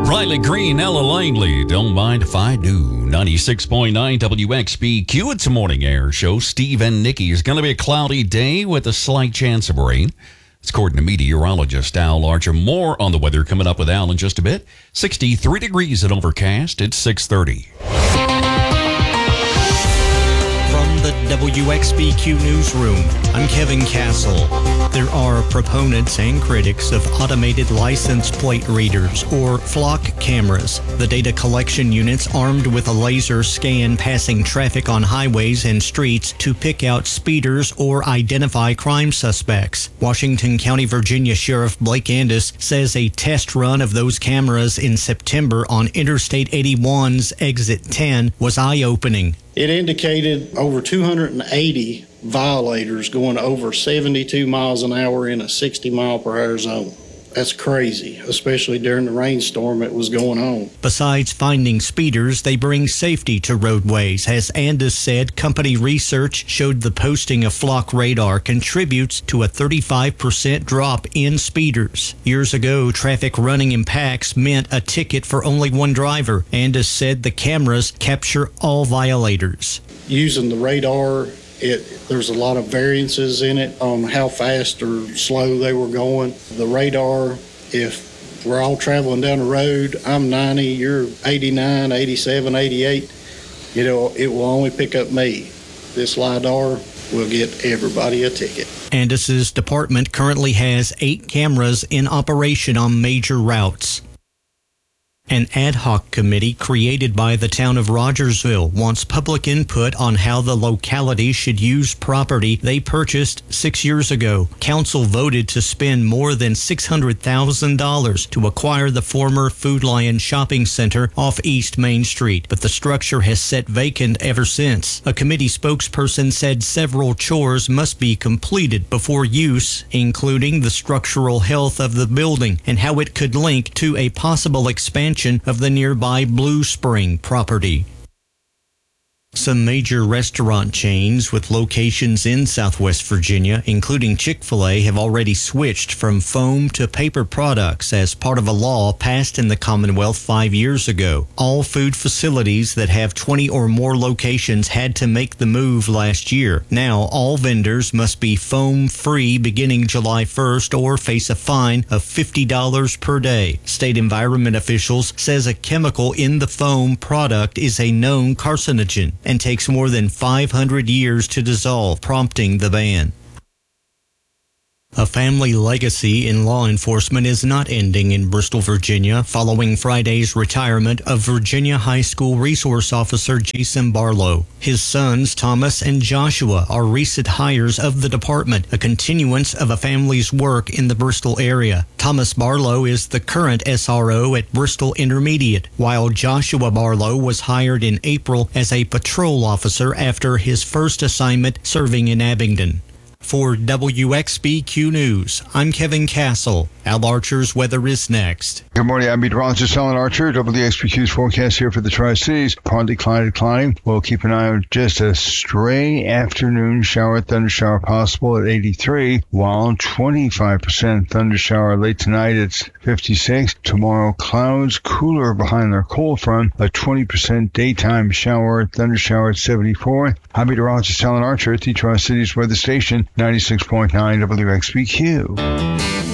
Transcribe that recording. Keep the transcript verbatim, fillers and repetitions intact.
Riley Green, Ella Langley, don't mind if I do. ninety-six point nine W X B Q, it's a morning air show. Steve and Nikki, is going to be a cloudy day with a slight chance of rain. It's according to meteorologist Al Archer. More on the weather coming up with Al in just a bit. sixty-three degrees and overcast. It's six thirty. From the W X B Q Newsroom, I'm Kevin Castle. There are proponents and critics of automated license plate readers, or flock cameras. The data collection units armed with a laser scan passing traffic on highways and streets to pick out speeders or identify crime suspects. Washington County, Virginia Sheriff Blake Andis says a test run of those cameras in September on Interstate eighty-one's Exit ten was eye-opening. It indicated over two hundred eighty violators going over seventy-two miles an hour in a sixty mile per hour zone. That's crazy, especially during the rainstorm that was going on. Besides finding speeders, they bring safety to roadways. As Andis said, company research showed the posting of flock radar contributes to a thirty-five percent drop in speeders. Years ago, traffic running in packs meant a ticket for only one driver. Andis said the cameras capture all violators. Using the radar, It, there's a lot of variances in it on how fast or slow they were going. The radar, if we're all traveling down the road, I'm ninety, you're eighty-nine, eighty-seven, eighty-eight, you know, it will only pick up me. This LiDAR will get everybody a ticket. Andis's department currently has eight cameras in operation on major routes. An ad hoc committee created by the town of Rogersville wants public input on how the locality should use property they purchased six years ago. Council voted to spend more than six hundred thousand dollars to acquire the former Food Lion Shopping Center off East Main Street, but the structure has sat vacant ever since. A committee spokesperson said several chores must be completed before use, including the structural health of the building and how it could link to a possible expansion of the nearby Blue Spring property. Some major restaurant chains with locations in Southwest Virginia, including Chick-fil-A, have already switched from foam to paper products as part of a law passed in the Commonwealth five years ago. All food facilities that have twenty or more locations had to make the move last year. Now, all vendors must be foam-free beginning July first or face a fine of fifty dollars per day. State environment officials says a chemical in the foam product is a known carcinogen and takes more than five hundred years to dissolve, prompting the ban. A family legacy in law enforcement is not ending in Bristol, Virginia, following Friday's retirement of Virginia High School Resource Officer Jason Barlow. His sons, Thomas and Joshua, are recent hires of the department, a continuance of a family's work in the Bristol area. Thomas Barlow is the current S R O at Bristol Intermediate, while Joshua Barlow was hired in April as a patrol officer after his first assignment serving in Abingdon. For W X B Q News, I'm Kevin Castle. Al Archer's weather is next. Good morning, I'm meteorologist Alan Archer. W X B Q's forecast here for the Tri-Cities. Partly cloudy, cloudy. We'll keep an eye on just a stray afternoon shower, thunder shower possible at eighty-three, while twenty-five percent thunder shower late tonight. It's fifty-six. Tomorrow, clouds cooler behind their cold front. A twenty percent daytime shower, thunder shower at seventy-four. I'm meteorologist Alan Archer at the Tri-Cities Weather Station, ninety-six point nine W X B Q.